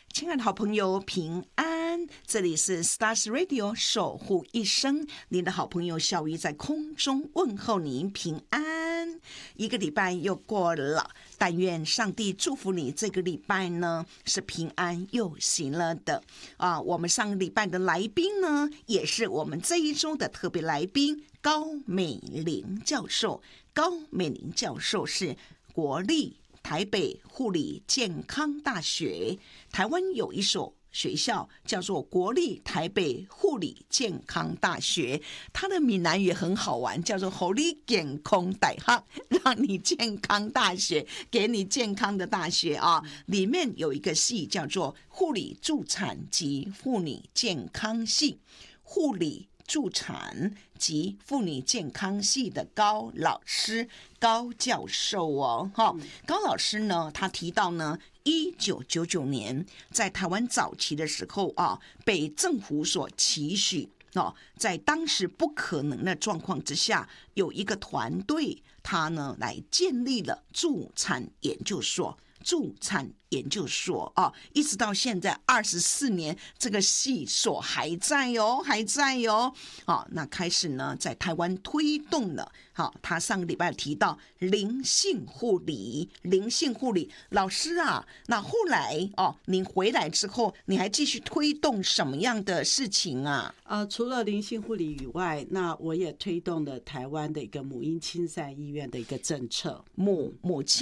亲爱的好朋友，平安！这里是 Stars Radio 守护一生，您的好朋友小鱼在空中问候您平安。一个礼拜又过了，但愿上帝祝福你这个礼拜呢是平安又喜乐的啊！我们上个礼拜的来宾呢，也是我们这一周的特别来宾高美玲教授。高美玲教授是国立台北护理健康大学，台湾有一所学校叫做国立台北护理健康大学，它的闽南语很好玩，叫做护理健康大学，让你健康大学，给你健康的大学啊！里面有一个系叫做护理助产及妇女健康系，护理助产及妇女健康系的高老师高教授哦，高老师呢，他提到呢，1999年在台湾早期的时候啊，被政府所期许哦，在当时不可能的状况之下，有一个团队，他呢来建立了助产研究所。助产研究所啊，一直到现在24年，这个系所还在哦，还在哦。好，那开始呢，在台湾推动了。好，他上个礼拜提到灵性护理，灵性护理老师啊，那后来哦，您回来之后，你还继续推动什么样的事情啊？ 除了灵性护理以外，那我也推动了台湾的一个母婴亲善医院的一个政策。 母亲